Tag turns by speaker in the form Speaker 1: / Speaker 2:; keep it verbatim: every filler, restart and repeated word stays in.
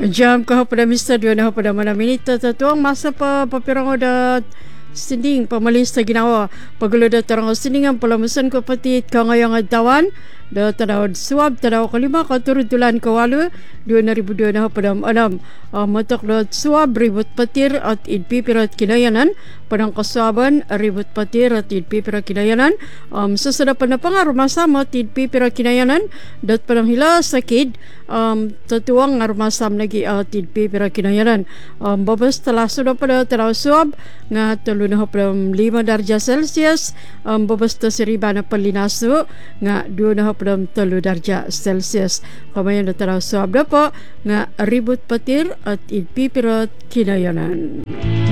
Speaker 1: Jam ko pada mister dua na pada mana minita tatuang masa pa papirang da sinding pamalis sa ginawa pagulo da tarang sindingan palamusan ko pati kangayang adtawan da tadawad suab tadaw kalima katurudulan kawalu dua ribu dua na pada anam uh, matok da suab ribut patir at idpipirat kinayanan padang kasuaban ribut patir at idpipirat kinayanan um, sasada pa na pangar masam at idpipirat kinayanan dat padang hila sakid um, tatuang armasam lagi at idpipirat kinayanan um, babas telah sudah pada tadaw suab nga tulo na pada lima darjah Celsius um, babas ta siriba na palinaso nga dua na pada telu darjah Celsius kamayan na tadaw suab na po nga ribut patir at idpipirat kinayanan.